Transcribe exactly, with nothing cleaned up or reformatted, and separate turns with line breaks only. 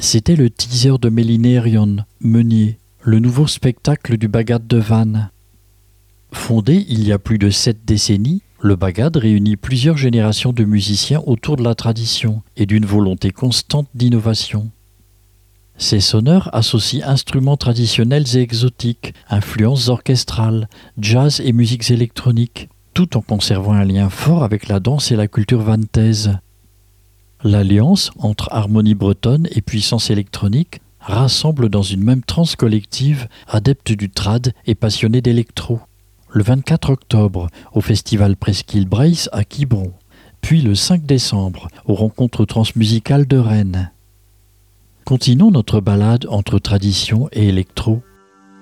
C'était le teaser de Mélinérion, Meunier, le nouveau spectacle du Bagad de Vannes. Fondé il y a plus de sept décennies, le Bagad réunit plusieurs générations de musiciens autour de la tradition et d'une volonté constante d'innovation. Ces sonneurs associent instruments traditionnels et exotiques, influences orchestrales, jazz et musiques électroniques, tout en conservant un lien fort avec la danse et la culture vantaise. L'alliance entre harmonie bretonne et puissance électronique rassemble dans une même transe collective adeptes du trad et passionnés d'électro. Le vingt-quatre octobre, au festival Presqu'île Brace à Quiberon, puis le cinq décembre, aux rencontres transmusicales de Rennes. Continuons notre balade entre tradition et électro